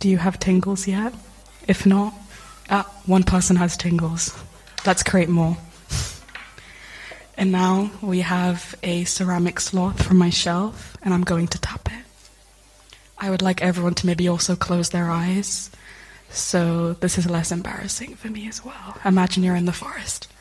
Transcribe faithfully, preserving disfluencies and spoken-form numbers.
Do you have tingles yet? If not, ah, one person has tingles. Let's create more. And now we have a ceramic sloth from my shelf, and I'm going to tap it. I would like everyone to maybe also close their eyes, so this is less embarrassing for me as well. Imagine you're in the forest.